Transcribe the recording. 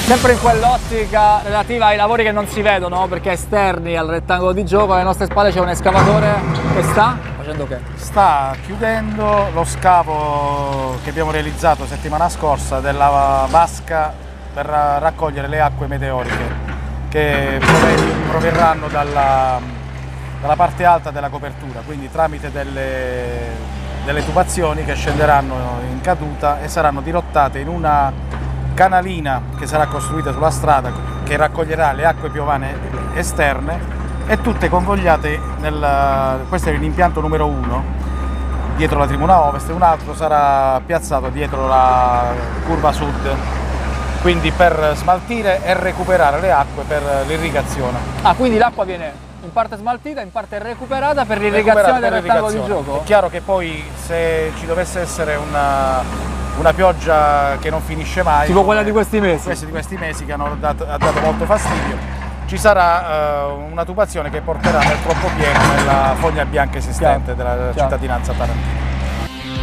Sempre in quell'ottica relativa ai lavori che non si vedono, perché esterni al rettangolo di gioco, alle nostre spalle c'è un escavatore che sta facendo che? Sta chiudendo lo scavo che abbiamo realizzato settimana scorsa della vasca per raccogliere le acque meteoriche che proverranno dalla parte alta della copertura, quindi tramite delle tubazioni che scenderanno in caduta e saranno dirottate in una canalina che sarà costruita sulla strada, che raccoglierà le acque piovane esterne, e tutte convogliate questo è l'impianto numero 1 dietro la tribuna ovest, e un altro sarà piazzato dietro la curva sud, quindi per smaltire e recuperare le acque per l'irrigazione. Ah, quindi l'acqua viene in parte smaltita, in parte recuperata per l'irrigazione del rettangolo di gioco? È chiaro che poi se ci dovesse essere una pioggia che non finisce mai, tipo quella di questi mesi, che ha dato molto fastidio, ci sarà una tubazione che porterà nel troppo pieno nella fogna bianca esistente della cittadinanza tarantina.